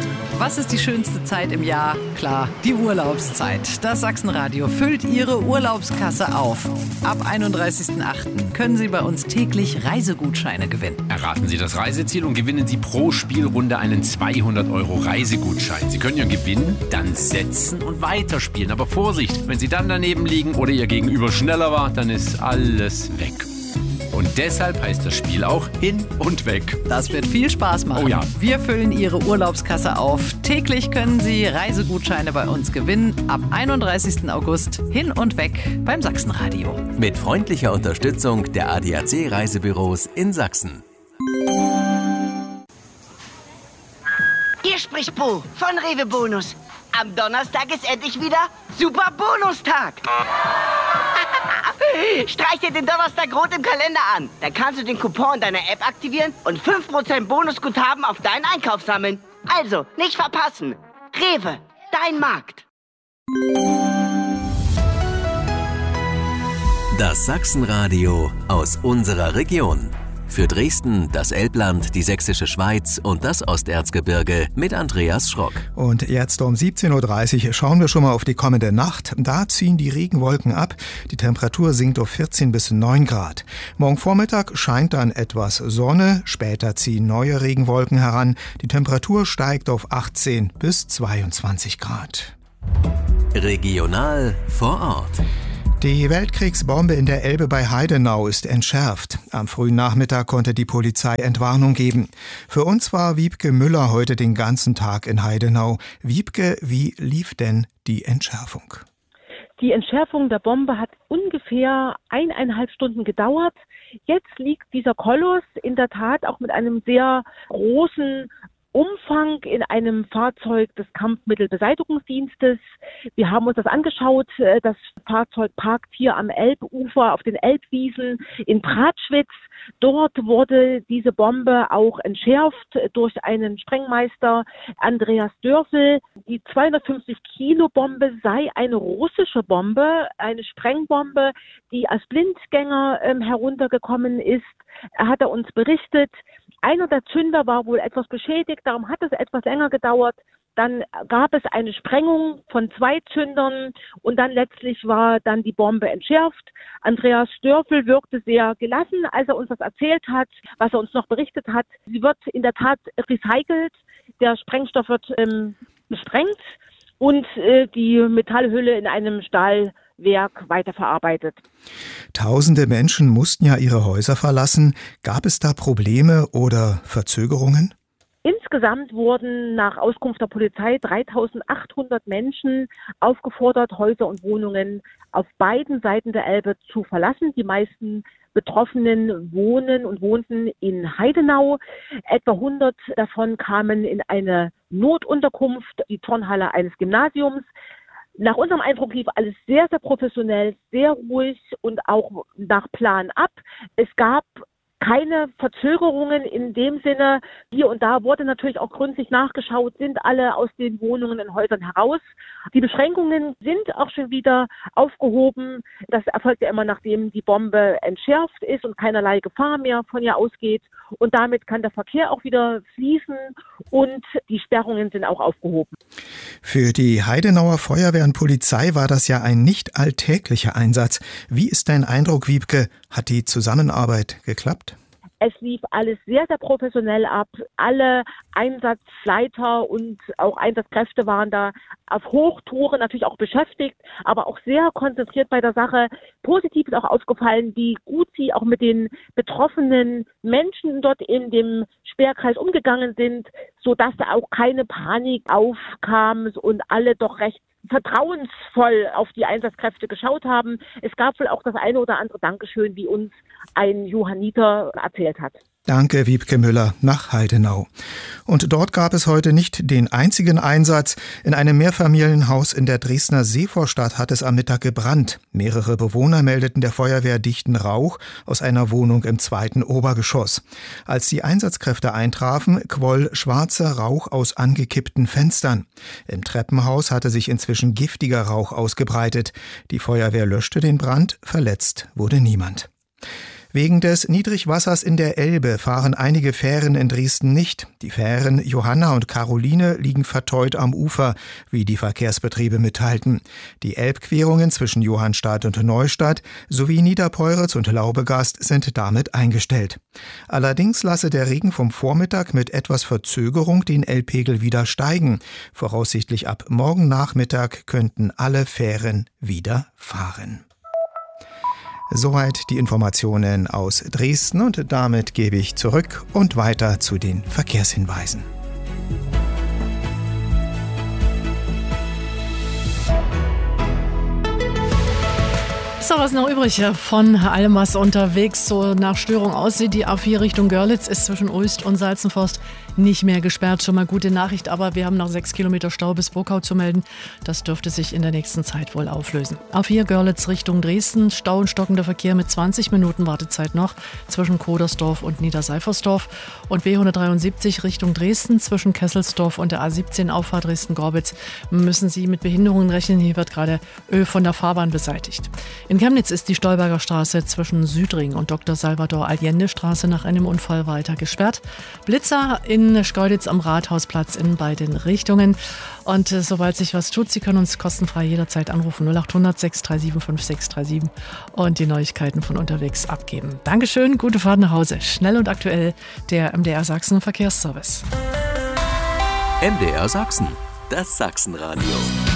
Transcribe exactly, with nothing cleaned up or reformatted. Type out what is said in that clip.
Was ist die schönste Zeit im Jahr? Klar, die Urlaubszeit. Das Sachsenradio füllt Ihre Urlaubskasse auf. Ab einunddreißigsten achten können Sie bei uns täglich Reisegutscheine gewinnen. Erraten Sie das Reiseziel und gewinnen Sie pro Spielrunde einen zweihundert Euro Reisegutschein. Sie können Ihren Gewinn dann setzen und weiterspielen. Aber Vorsicht, wenn Sie dann daneben liegen oder Ihr Gegenüber schneller war, dann ist alles weg. Und deshalb heißt das Spiel auch Hin und Weg. Das wird viel Spaß machen. Oh ja. Wir füllen Ihre Urlaubskasse auf. Täglich können Sie Reisegutscheine bei uns gewinnen. Ab einunddreißigsten August Hin und Weg beim Sachsenradio. Mit freundlicher Unterstützung der A D A C Reisebüros in Sachsen. Hier spricht Bo von Rewe Bonus. Am Donnerstag ist endlich wieder Super Bonustag. Streich dir den Donnerstag rot im Kalender an. Dann kannst du den Coupon deiner App aktivieren und fünf Prozent Bonusguthaben auf deinen Einkauf sammeln. Also, nicht verpassen. Rewe, dein Markt. Das Sachsenradio aus unserer Region. Für Dresden, das Elbland, die Sächsische Schweiz und das Osterzgebirge mit Andreas Schrock. Und jetzt um siebzehn Uhr dreißig schauen wir schon mal auf die kommende Nacht. Da ziehen die Regenwolken ab. Die Temperatur sinkt auf vierzehn bis neun Grad. Morgen Vormittag scheint dann etwas Sonne. Später ziehen neue Regenwolken heran. Die Temperatur steigt auf achtzehn bis zweiundzwanzig Grad. Regional vor Ort. Die Weltkriegsbombe in der Elbe bei Heidenau ist entschärft. Am frühen Nachmittag konnte die Polizei Entwarnung geben. Für uns war Wiebke Müller heute den ganzen Tag in Heidenau. Wiebke, wie lief denn die Entschärfung? Die Entschärfung der Bombe hat ungefähr eineinhalb Stunden gedauert. Jetzt liegt dieser Koloss in der Tat auch mit einem sehr großen Umfang in einem Fahrzeug des Kampfmittelbeseitigungsdienstes. Wir haben uns das angeschaut. Das Fahrzeug parkt hier am Elbufer auf den Elbwiesen in Pratschwitz. Dort wurde diese Bombe auch entschärft durch einen Sprengmeister, Andreas Dörfel. Die zweihundertfünfzig Kilo Bombe sei eine russische Bombe, eine Sprengbombe, die als Blindgänger ähm, heruntergekommen ist. Er hat er uns berichtet. Einer der Zünder war wohl etwas beschädigt, darum hat es etwas länger gedauert. Dann gab es eine Sprengung von zwei Zündern und dann letztlich war dann die Bombe entschärft. Andreas Dörfel wirkte sehr gelassen, als er uns das erzählt hat, was er uns noch berichtet hat. Sie wird in der Tat recycelt, der Sprengstoff wird ähm, gesprengt und äh, die Metallhülle in einem Stahlwerk weiterverarbeitet. Tausende Menschen mussten ja ihre Häuser verlassen. Gab es da Probleme oder Verzögerungen? Insgesamt wurden nach Auskunft der Polizei dreitausendachthundert Menschen aufgefordert, Häuser und Wohnungen auf beiden Seiten der Elbe zu verlassen. Die meisten Betroffenen wohnen und wohnten in Heidenau. Etwa hundert davon kamen in eine Notunterkunft, die Turnhalle eines Gymnasiums. Nach unserem Eindruck lief alles sehr, sehr professionell, sehr ruhig und auch nach Plan ab. Es gab keine Verzögerungen in dem Sinne. Hier und da wurde natürlich auch gründlich nachgeschaut, sind alle aus den Wohnungen und Häusern heraus. Die Beschränkungen sind auch schon wieder aufgehoben. Das erfolgt ja immer, nachdem die Bombe entschärft ist und keinerlei Gefahr mehr von ihr ausgeht. Und damit kann der Verkehr auch wieder fließen und die Sperrungen sind auch aufgehoben. Für die Heidenauer Feuerwehr und Polizei war das ja ein nicht alltäglicher Einsatz. Wie ist dein Eindruck, Wiebke? Hat die Zusammenarbeit geklappt? Es lief alles sehr, sehr professionell ab. Alle Einsatzleiter und auch Einsatzkräfte waren da auf Hochtouren natürlich auch beschäftigt, aber auch sehr konzentriert bei der Sache. Positiv ist auch aufgefallen, wie gut sie auch mit den betroffenen Menschen dort in dem Sperrkreis umgegangen sind, sodass da auch keine Panik aufkam und alle doch recht vertrauensvoll auf die Einsatzkräfte geschaut haben. Es gab wohl auch das eine oder andere Dankeschön, wie uns ein Johanniter erzählt hat. Danke, Wiebke Müller, nach Heidenau. Und dort gab es heute nicht den einzigen Einsatz. In einem Mehrfamilienhaus in der Dresdner Seevorstadt hat es am Mittag gebrannt. Mehrere Bewohner meldeten der Feuerwehr dichten Rauch aus einer Wohnung im zweiten Obergeschoss. Als die Einsatzkräfte eintrafen, quoll schwarzer Rauch aus angekippten Fenstern. Im Treppenhaus hatte sich inzwischen giftiger Rauch ausgebreitet. Die Feuerwehr löschte den Brand, verletzt wurde niemand. Wegen des Niedrigwassers in der Elbe fahren einige Fähren in Dresden nicht. Die Fähren Johanna und Caroline liegen verteut am Ufer, wie die Verkehrsbetriebe mitteilten. Die Elbquerungen zwischen Johannstadt und Neustadt sowie Niederpeuritz und Laubegast sind damit eingestellt. Allerdings lasse der Regen vom Vormittag mit etwas Verzögerung den Elbpegel wieder steigen. Voraussichtlich ab morgen Nachmittag könnten alle Fähren wieder fahren. Soweit die Informationen aus Dresden und damit gebe ich zurück und weiter zu den Verkehrshinweisen. So, was noch übrig von allem, was unterwegs so nach Störung aussieht. Die A vier Richtung Görlitz ist zwischen Ulst und Salzenforst nicht mehr gesperrt. Schon mal gute Nachricht, aber wir haben noch sechs Kilometer Stau bis Burkau zu melden. Das dürfte sich in der nächsten Zeit wohl auflösen. A vier Görlitz Richtung Dresden, Stau und stockender Verkehr mit zwanzig Minuten Wartezeit noch zwischen Kodersdorf und Niederseifersdorf. Und B hundertdreiundsiebzig Richtung Dresden zwischen Kesselsdorf und der A siebzehn Auffahrt Dresden-Gorbitz müssen Sie mit Behinderungen rechnen. Hier wird gerade Öl von der Fahrbahn beseitigt. In Chemnitz ist die Stolberger Straße zwischen Südring und Doktor Salvador Allende Straße nach einem Unfall weiter gesperrt. Blitzer in Schkeuditz am Rathausplatz in beiden Richtungen. Und äh, sobald sich was tut, Sie können uns kostenfrei jederzeit anrufen. null acht hundert sechs drei sieben fünf sechs drei sieben und die Neuigkeiten von unterwegs abgeben. Dankeschön, gute Fahrt nach Hause. Schnell und aktuell der M D R Sachsen Verkehrsservice. M D R Sachsen, das Sachsenradio.